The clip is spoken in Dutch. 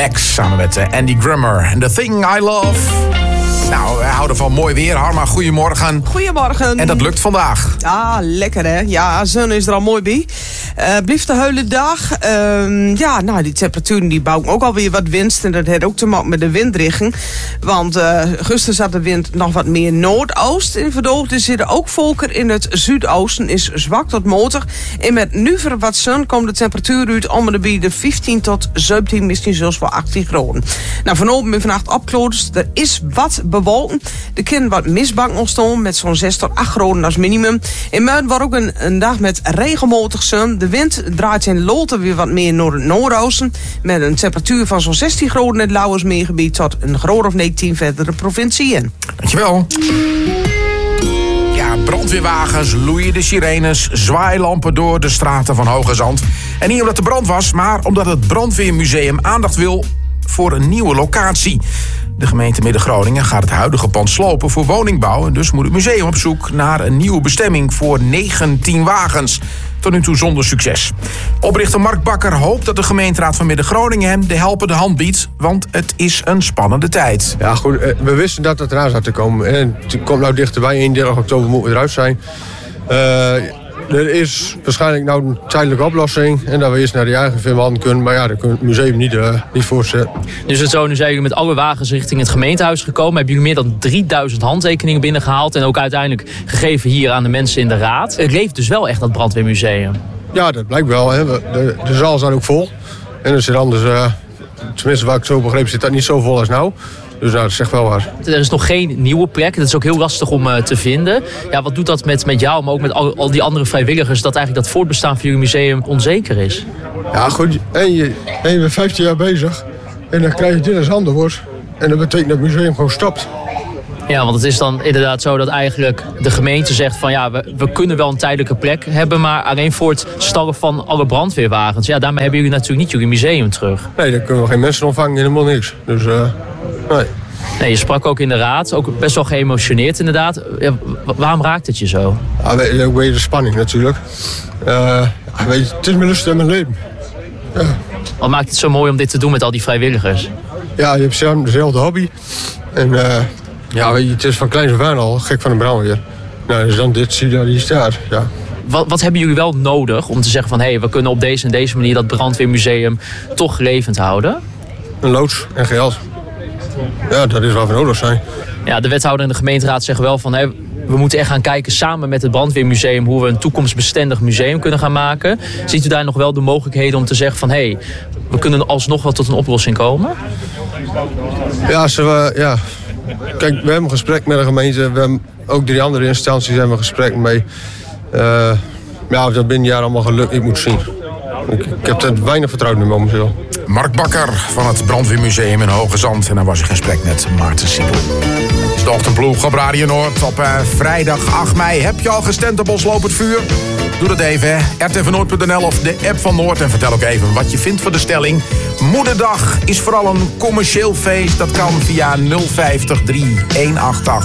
Max samen met Andy Grammer. En The Thing I Love. Nou, wij houden van mooi weer. Harma, goedemorgen. Goedemorgen. En dat lukt vandaag. Ah, lekker hè. Ja, zon is er al mooi bij. Blijft de hele dag. Die temperaturen die bouwen ook alweer wat winst. En dat heeft ook te maken met de windrichting. Want gisteren zat de wind nog wat meer noordoost in verdoofd. Er zitten ook volker in het zuidoosten. Is zwak tot matig. En met nu voor wat zon komt de temperatuur uit om de 15 tot 17, misschien zelfs wel 18 graden. Nou, vanavond en vannacht opkloders. Er is wat bewolken. Er kan wat mistbank ontstaan met zo'n 6 tot 8 graden als minimum. In Muiden wordt ook een dag met regelmatig zon. De wind draait in Lolte weer wat meer naar het noordoosten. Met een temperatuur van zo'n 16 graden in het Lauwersmeergebied tot een graad of 19 verder de provincie in. Dankjewel. Ja, brandweerwagens, loeien sirenes, zwaailampen door de straten van Hoge Zand. En niet omdat er brand was, maar omdat het Brandweermuseum aandacht wil voor een nieuwe locatie. De gemeente Midden-Groningen gaat het huidige pand slopen voor woningbouw. En dus moet het museum op zoek naar een nieuwe bestemming voor 19 wagens. Tot nu toe zonder succes. Oprichter Mark Bakker hoopt dat de gemeenteraad van Midden-Groningen hem de helpende hand biedt. Want het is een spannende tijd. Ja goed, we wisten dat het eraan zat te komen. En het komt nou dichterbij, 31 oktober moeten we eruit zijn. Er is waarschijnlijk nou een tijdelijke oplossing. En dat we eerst naar de eigen firma kunnen. Maar ja, daar kunnen het museum niet voorzetten. Dus het zo, nu zijn jullie met alle wagens richting het gemeentehuis gekomen. Hebben jullie meer dan 3000 handtekeningen binnengehaald. En ook uiteindelijk gegeven hier aan de mensen in de raad. Het leeft dus wel echt, dat brandweermuseum. Ja, dat blijkt wel. Hè. De zaal staat ook vol. En er zit anders, tenminste waar ik zo begreep, zit dat niet zo vol als nou. Dus dat zegt wel waar. Er is nog geen nieuwe plek. Dat is ook heel lastig om te vinden. Ja, wat doet dat met jou, maar ook met al die andere vrijwilligers, dat eigenlijk dat voortbestaan van jullie museum onzeker is? Ja, goed. En je bent 15 jaar bezig. En dan krijg je dit als antwoord. En dat betekent dat het museum gewoon stopt. Ja, want het is dan inderdaad zo dat eigenlijk de gemeente zegt van ja, we kunnen wel een tijdelijke plek hebben, maar alleen voor het stallen van alle brandweerwagens. Ja, daarmee hebben jullie natuurlijk niet jullie museum terug. Nee, dan kunnen we geen mensen ontvangen, helemaal niks. Dus, nee. Nee, je sprak ook in de raad, ook best wel geëmotioneerd inderdaad. Ja, waarom raakt het je zo? Ja, ook weer de spanning natuurlijk. Weet je, het is mijn lust en mijn leven. Ja. Wat maakt het zo mooi om dit te doen met al die vrijwilligers? Ja, je hebt samen dezelfde hobby. En weet je, het is van kleins af aan al gek van de brandweer. Nou, dus dan dit zie je dat hier staat, ja. Wat hebben jullie wel nodig om te zeggen van hé, we kunnen op deze en deze manier dat brandweermuseum toch levend houden? Een loods en geld. Ja, dat is wat we nodig zijn. Ja, de wethouder en de gemeenteraad zeggen wel van we moeten echt gaan kijken samen met het brandweermuseum hoe we een toekomstbestendig museum kunnen gaan maken. Ziet u daar nog wel de mogelijkheden om te zeggen van we kunnen alsnog wel tot een oplossing komen? Ja, kijk, we hebben een gesprek met de gemeente. We hebben ook 3 andere instanties hebben we een gesprek mee. Of dat binnen een jaar allemaal gelukt, ik moet zien. Ik heb er weinig vertrouwen in momenteel. Mark Bakker van het Brandweermuseum in Hoge Zand. En dan was in gesprek met Maarten Siepel. Dit is de ochtendploeg op Radio Noord op vrijdag 8 mei. Heb je al gestemd op ons lopend vuur? Doe dat even, hè. rtvnoord.nl of de app van Noord. En vertel ook even wat je vindt van de stelling. Moederdag is vooral een commercieel feest. Dat kan via 050 3188.